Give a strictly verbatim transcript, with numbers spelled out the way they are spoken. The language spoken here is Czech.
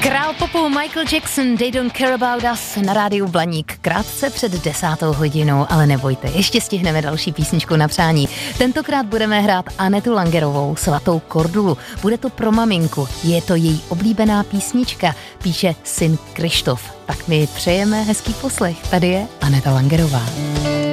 Král popu Michael Jackson, They Don't Care About Us na rádiu Blaník. Krátce před desátou hodinou, ale nebojte, ještě stihneme další písničku na přání. Tentokrát budeme hrát Anetu Langerovou, Svatou Kordulu. Bude to pro maminku, je to její oblíbená písnička, píše syn Krištof. Tak my přejeme hezký poslech. Tady je Aneta Langerová.